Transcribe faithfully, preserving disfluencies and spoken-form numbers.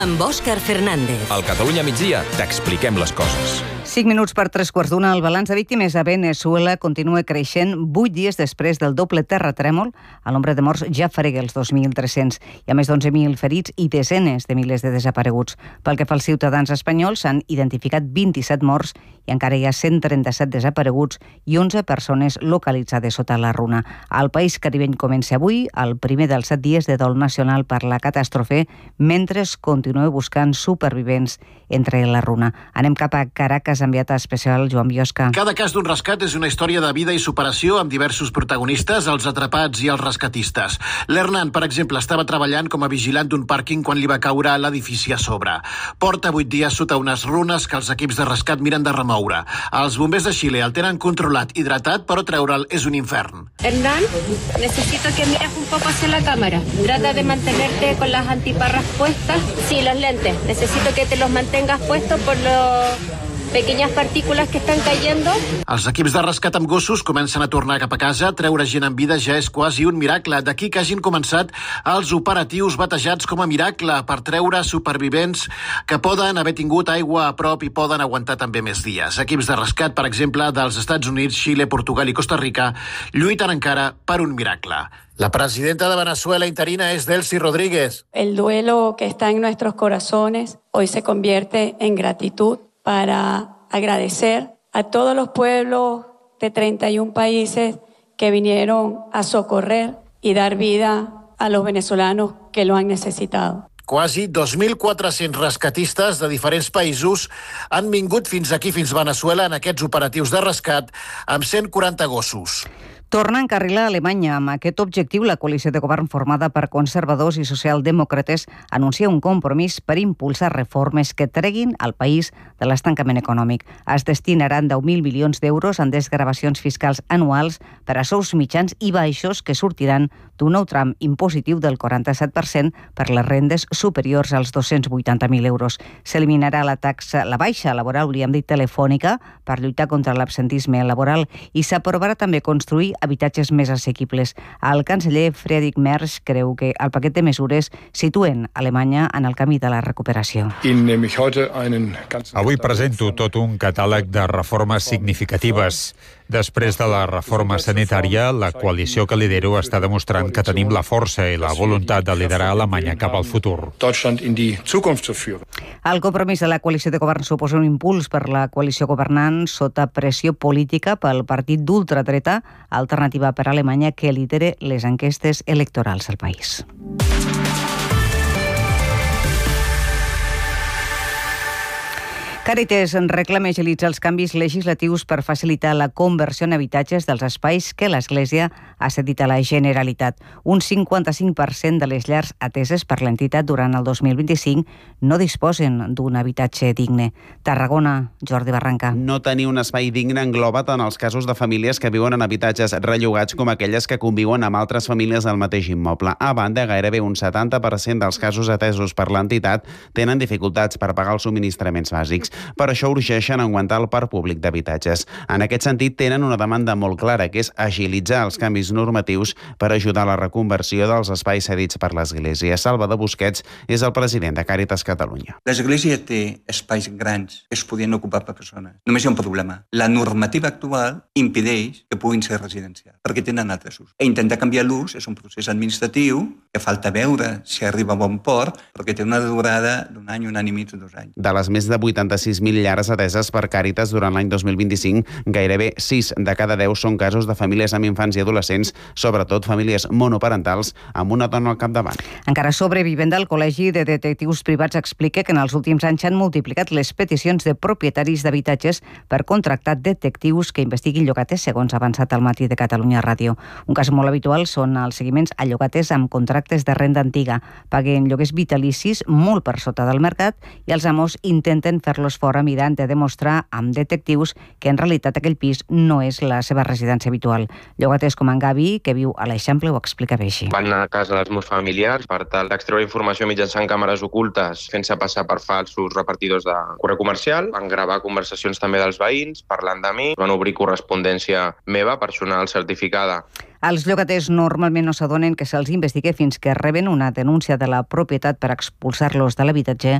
Amb Òscar Fernández. Al Catalunya migdia t'expliquem les coses. Cinc minuts per tres quarts d'una. El balanç de víctimes a Veneçuela continua creixent vuit dies després del doble terratrèmol. El nombre de morts ja frega els dos mil tres-cents. Hi ha més d'onze mil ferits i desenes de milers de desapareguts. Pel que fa als ciutadans espanyols, s'han identificat vint-i-set morts i encara hi ha cent trenta-set desapareguts i onze persones localitzades sota la runa. El país caribeny comença avui el primer dels set dies de dol nacional per la catàstrofe, mentre es continua buscant supervivents entre la runa. Anem cap a Caracas, enviat especial Joan Biosca. Cada cas d'un rescat és una història de vida i superació amb diversos protagonistes, els atrapats i els rescatistes. L'Hernan, per exemple, estava treballant com a vigilant d'un pàrquing quan li va caure l'edifici a sobre. Porta vuit dies sota unes runes que els equips de rescat miren de remoure. Els bombers de Xile el tenen controlat, hidratat, però treure'l és un infern. Hernán, necesito que mires un poco hacia la cámara. Trata de mantenerte con las antiparras puestas. Sí, los lentes. Necesito que te los mantengas puestos por los pequeñas partículas que están cayendo. Els equips de rescat amb gossos comencen a tornar cap a casa. Treure gent en vida ja és quasi un miracle. D'aquí que hagin començat els operatius batejats com a miracle per treure supervivents que poden haver tingut aigua a prop i poden aguantar també més dies. Equips de rescat, per exemple, dels Estats Units, Xile, Portugal i Costa Rica lluiten encara per un miracle. La presidenta de Venezuela interina es Delcy Rodríguez. El duelo que está en nuestros corazones hoy se convierte en gratitud para agradecer a todos los pueblos de treinta y un países que vinieron a socorrer y dar vida a los venezolanos que lo han necesitado. Quasi dos mil quatre-cents rescatistes de diferents països han vingut fins aquí, fins Venezuela, en aquests operatius de rescat amb cent quaranta gossos. Torna a encarrilar Alemanya. Amb aquest objectiu, la coalició de govern formada per conservadors i socialdemòcrates anuncia un compromís per impulsar reformes que treguin el país de l'estancament econòmic. Es destinaran deu mil milions d'euros en desgravacions fiscals anuals per a sous mitjans i baixos que sortiran d'un nou tram impositiu del quaranta-set per cent per les rendes superiors als dos-cents vuitanta mil euros. S'eliminarà la taxa, la baixa laboral, hauríem dit telefònica, per lluitar contra l'absentisme laboral, i s'aprovarà també construir habitatges més assequibles. El canceller Friedrich Merz creu que el paquet de mesures situen Alemanya en el camí de la recuperació. Avui presento tot un catàleg de reformes significatives. Després de la reforma sanitària, la coalició que lidero està demostrant que tenim la força i la voluntat de liderar Alemanya cap al futur. El compromís de la coalició de govern suposa un impuls per la coalició governant sota pressió política pel partit d'ultradreta Alternativa per Alemanya, que lidera les enquestes electorals al país. Càritas reclama agilitzar els canvis legislatius per facilitar la conversió en habitatges dels espais que l'Església ha cedit a la Generalitat. Un cinquanta-cinc per cent de les llars ateses per l'entitat durant el dos mil vint-i-cinc no disposen d'un habitatge digne. Tarragona, Jordi Barranca. No tenir un espai digne engloba tant els casos de famílies que viuen en habitatges rellogats com aquelles que conviuen amb altres famílies al mateix immoble. A banda, gairebé un setanta per cent dels casos atesos per l'entitat tenen dificultats per pagar els subministraments bàsics. Per això urgeixen augmentar el parc públic d'habitatges. En aquest sentit, tenen una demanda molt clara, que és agilitzar els canvis normatius per ajudar a la reconversió dels espais cedits per l'Església. Salvador Busquets és el president de Càritas Catalunya. L'Església té espais grans que es podien ocupar per persones. Només hi ha un problema. La normativa actual impedeix que puguin ser residencials, perquè tenen altres usos. E intentar canviar l'ús és un procés administratiu que falta veure si arriba a bon port, perquè té una durada d'un any, un any i mig o dos anys. De les més de vuitanta-sis mil llars ateses per Càritas durant l'any dos mil vint-i-cinc, gairebé sis de cada deu són casos de famílies amb infants i adolescents, sobretot famílies monoparentals amb una dona al capdavant. Encara sobre Vivenda, el Col·legi de Detectius Privats explica que en els últims anys s'han multiplicat les peticions de propietaris d'habitatges per contractar detectius que investiguin llogaters, segons ha avançat al Matí de Catalunya Ràdio. Un cas molt habitual són els seguiments a llogaters amb contractes de renda antiga. Paguen lloguers vitalicis molt per sota del mercat i els amos intenten fer-los fora mirant de demostrar amb detectius que en realitat aquell pis no és la seva residència habitual. Llogaters com en Gavi, que viu a l'Eixample, ho explica bé així. Van a casa dels meus familiars per tal d'extreure informació mitjançant càmeres ocultes, fent-se passar per falsos repartidors de correu comercial. Van gravar conversacions també dels veïns, parlant de mi. Van obrir correspondència meva, personal, certificada. Els llogaters normalment no s'adonen que se'ls investigue fins que reben una denúncia de la propietat per expulsar-los de l'habitatge